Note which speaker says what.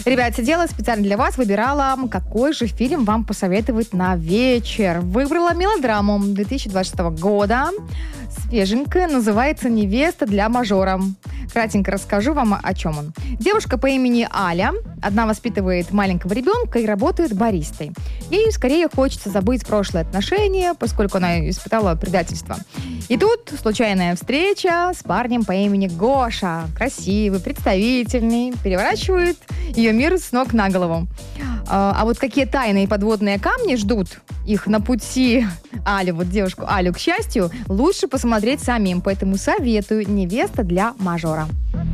Speaker 1: Ребят, сидела специально для вас, выбирала, какой же фильм вам посоветовать на вечер. Выбрала мелодраму 2026 года. Свеженькая, называется «Невеста для мажора». Кратенько расскажу вам, о чем он. Девушка по имени Аля, одна воспитывает маленького ребенка и работает баристой. Ей скорее хочется забыть прошлые отношения, поскольку она испытала предательство. И тут случайная встреча с парнем по имени Гоша. Красивый, представительный, переворачивает ее мир с ног на голову. А вот какие тайные подводные камни ждут их на пути Али, вот девушку Алю, к счастью, лучше посмотреть самим. Поэтому советую «Невеста для мажора».